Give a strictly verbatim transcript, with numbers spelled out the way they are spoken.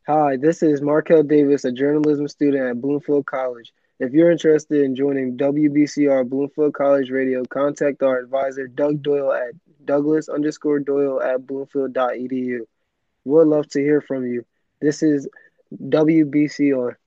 Hi, this is Markel Davis, a journalism student at Bloomfield College. If you're interested in joining W B C R Bloomfield College Radio, contact our advisor, Doug Doyle, at Douglas underscore Doyle at bloomfield dot edu. We'd love to hear from you. This is W B C R.